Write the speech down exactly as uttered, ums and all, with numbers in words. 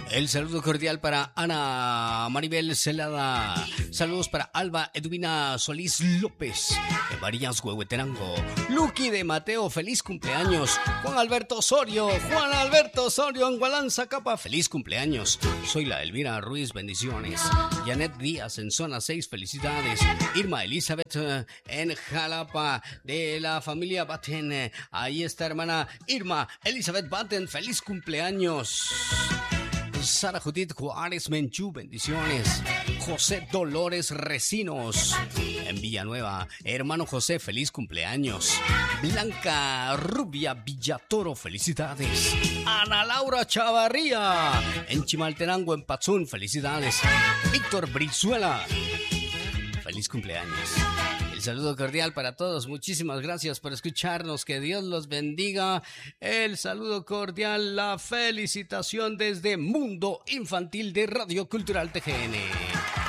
El saludo cordial para Ana Maribel Celada. Saludos para Alba Edwina Solís López de Varillas, Huehuetenango. Lucky de Mateo, feliz cumpleaños. Juan Alberto Osorio, Juan Alberto Osorio en Gualanza Capa, feliz cumpleaños. Soy la Elvira Ruiz, bendiciones. Janet Díaz en Zona seis, felicidades. Irma Elizabeth eh, en Jalapa, de la familia Batten. Eh, ahí está hermana Irma Elizabeth Batten, feliz cumpleaños. Sara Judith Juárez Menchú, bendiciones. José Dolores Recinos en Villanueva, hermano José, feliz cumpleaños. Blanca Rubia Villatoro, felicidades. Ana Laura Chavarría en Chimaltenango, en Patzún, felicidades. Víctor Brizuela, feliz cumpleaños. El saludo cordial para todos, muchísimas gracias por escucharnos, que Dios los bendiga. El saludo cordial, la felicitación desde Mundo Infantil de Radio Cultural T G N.